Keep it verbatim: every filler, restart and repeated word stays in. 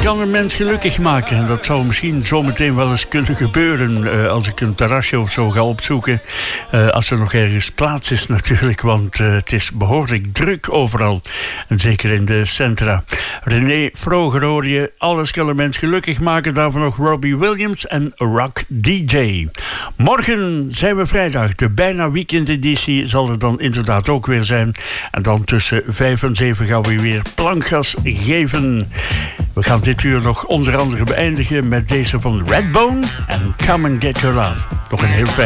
kan een mens gelukkig maken. En dat zou misschien zometeen wel eens kunnen gebeuren. Uh, als ik een terrasje of zo ga opzoeken. Uh, als er nog ergens plaats is natuurlijk. Want uh, het is behoorlijk druk overal. En zeker in de centra. René Vroger hoor je. Alles kan een mens gelukkig maken. Daarvoor nog Robbie Williams en Rock D J. Morgen zijn we vrijdag. De bijna weekendeditie zal er dan inderdaad ook weer zijn. En dan tussen vijf en zeven gaan we weer plankgas geven. We gaan dit uur nog onder andere beëindigen met deze van Redbone en Come and Get Your Love. Nog een heel fijn